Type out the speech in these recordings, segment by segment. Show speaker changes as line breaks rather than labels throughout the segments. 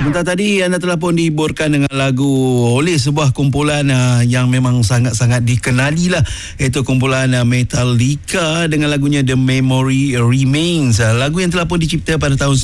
Sebentar tadi anda telah pun dihiburkan dengan lagu oleh sebuah kumpulan yang memang sangat-sangat dikenali lah, iaitu kumpulan Metallica dengan lagunya The Memory Remains. Lagu yang telah pun dicipta pada tahun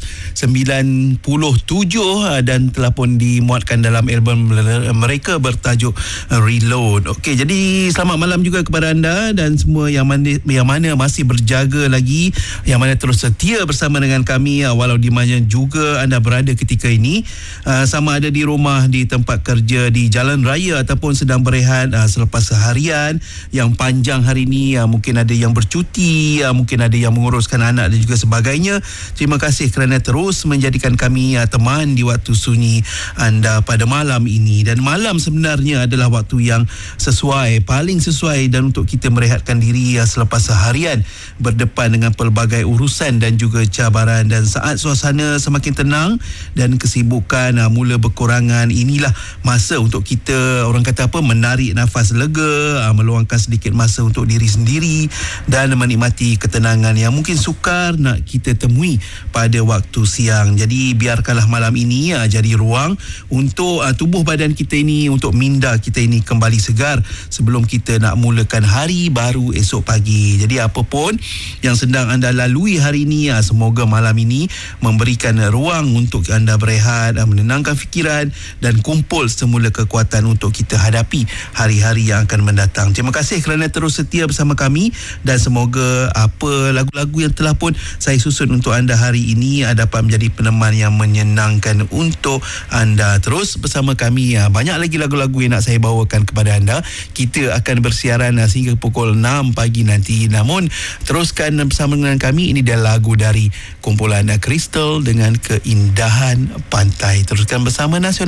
1997 dan telah pun dimuatkan dalam album mereka bertajuk Reload. Okey, jadi selamat malam juga kepada anda dan semua yang mana masih berjaga lagi, yang mana terus setia bersama dengan kami walau di mana juga anda berada ketika ini, sama ada di rumah, di tempat kerja, di jalan raya ataupun sedang berehat selepas seharian yang panjang hari ini. Mungkin ada yang bercuti, mungkin ada yang menguruskan anak dan juga sebagainya. Terima kasih kerana terus menjadikan kami teman di waktu sunyi anda pada malam ini. Dan malam sebenarnya adalah waktu yang sesuai, paling sesuai dan untuk kita merehatkan diri selepas seharian berdepan dengan pelbagai urusan dan juga cabaran. Dan saat suasana semakin tenang dan kesibukan mula berkurangan, inilah masa untuk kita, orang kata apa, menarik nafas lega, meluangkan sedikit masa untuk diri sendiri dan menikmati ketenangan yang mungkin sukar nak kita temui pada waktu siang. Jadi biarkanlah malam ini jadi ruang untuk tubuh badan kita ini, untuk minda kita ini kembali segar sebelum kita nak mulakan hari baru esok pagi. Jadi apapun yang sedang anda lalui hari ini, semoga malam ini memberikan ruang untuk anda berehat, menenangkan fikiran dan kumpul semula kekuatan untuk kita hadapi hari-hari yang akan mendatang. Terima kasih kerana terus setia bersama kami dan semoga apa lagu-lagu yang telah pun saya susun untuk anda hari ini dapat menjadi peneman yang menyenangkan untuk anda. Terus bersama kami, banyak lagi lagu-lagu yang nak saya bawakan kepada anda. Kita akan bersiaran sehingga pukul 6 pagi nanti. Namun teruskan bersama dengan kami. Ini adalah lagu dari kumpulan Crystal dengan Keindahan Pantai. Teruskan bersama Nasional.